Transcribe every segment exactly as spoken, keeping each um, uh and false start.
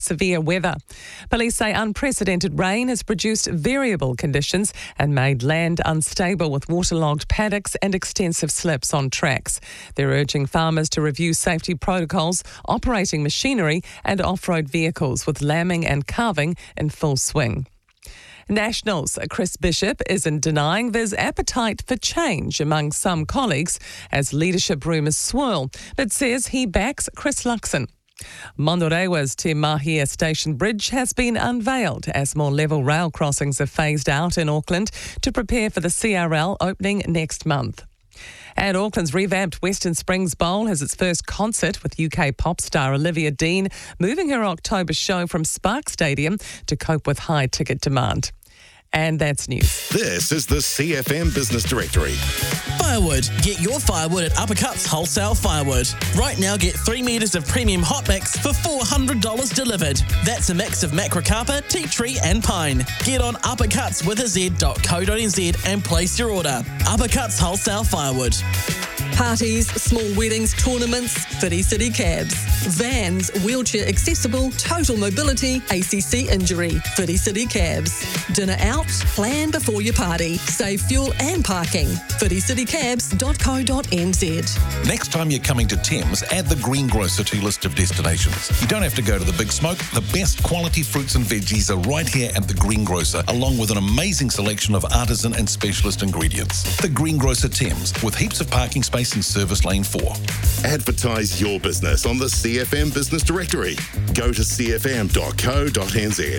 severe weather. Police say unprecedented rain has produced variable conditions and made land unstable with waterlogged paddocks and extensive slips on tracks. They're urging farmers to review safety protocols, operating machinery and off-road vehicles with lambing and calving in full swing. Nationals' Chris Bishop isn't denying there's appetite for change among some colleagues as leadership rumours swirl, but says he backs Chris Luxon. Mondorewa's Te Mahia Station Bridge has been unveiled as more level rail crossings are phased out in Auckland to prepare for the C R L opening next month. And Auckland's revamped Western Springs Bowl has its first concert with U K pop star Olivia Dean moving her October show from Spark Stadium to cope with high ticket demand. And that's news. This is the C F M Business Directory. Firewood. Get your firewood at Uppercuts Wholesale Firewood. Right now, get three metres of premium hot mix for four hundred dollars delivered. That's a mix of macrocarpa, tea tree and pine. Get on uppercuts with a z dot co dot n z and place your order. Uppercuts Wholesale Firewood. Parties, small weddings, tournaments, Whiti City Cabs. Vans, wheelchair accessible, total mobility, A C C injury, Whiti City Cabs. Dinner out? Plan before your party. Save fuel and parking. whiti city cabs dot co dot n z. Next time you're coming to Thames, add the Greengrocer to your list of destinations. You don't have to go to the big smoke. The best quality fruits and veggies are right here at the Greengrocer, along with an amazing selection of artisan and specialist ingredients. The Greengrocer Thames, with heaps of parking space in Service Lane four. Advertise your business on the C F M Business Directory. Go to c f m dot co dot n z.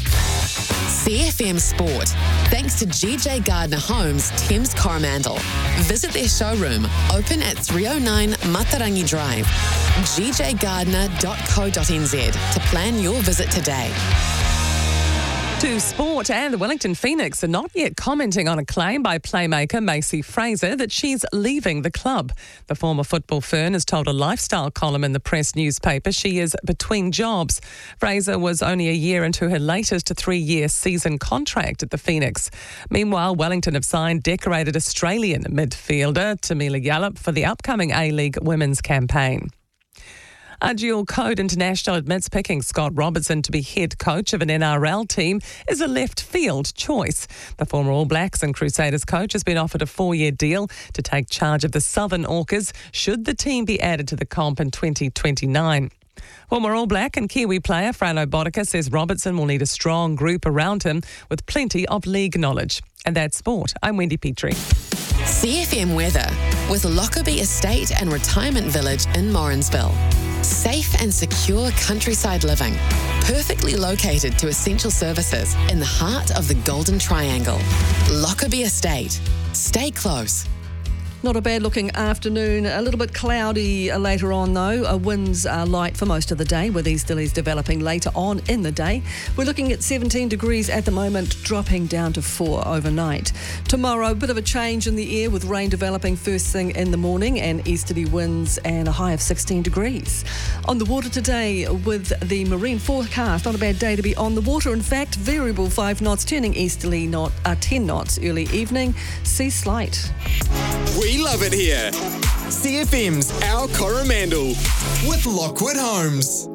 C F M Sport. Thanks to G J Gardner Homes, Thames Coromandel. Visit their showroom, open at three oh nine Matarangi Drive. g j gardner dot co dot n z to plan your visit today. To sport, and the Wellington Phoenix are not yet commenting on a claim by playmaker Macy Fraser that she's leaving the club. The former football fern has told a lifestyle column in the Press newspaper she is between jobs. Fraser was only a year into her latest three-year season contract at the Phoenix. Meanwhile, Wellington have signed decorated Australian midfielder Tamila Yallop for the upcoming A-League women's campaign. A dual code international admits picking Scott Robertson to be head coach of an N R L team is a left field choice. The former All Blacks and Crusaders coach has been offered a four-year deal to take charge of the Southern Orcas should the team be added to the comp in twenty twenty-nine. Former All Black and Kiwi player Frano Bodica says Robertson will need a strong group around him with plenty of league knowledge. And that's sport. I'm Wendy Petrie. C F M weather with Lockerbie Estate and Retirement Village in Morrinsville. Safe and secure countryside living, perfectly located to essential services in the heart of the Golden Triangle. Lockerbie Estate. Stay close. Not a bad-looking afternoon. A little bit cloudy later on, though. Uh, winds are light for most of the day, with easterlies developing later on in the day. We're looking at seventeen degrees at the moment, dropping down to four overnight. Tomorrow, a bit of a change in the air with rain developing first thing in the morning and easterly winds and a high of sixteen degrees. On the water today with the marine forecast, not a bad day to be on the water. In fact, variable five knots, turning easterly not uh, ten knots early evening. Sea slight. We love it here. C F M's Our Coromandel with Lockwood Homes.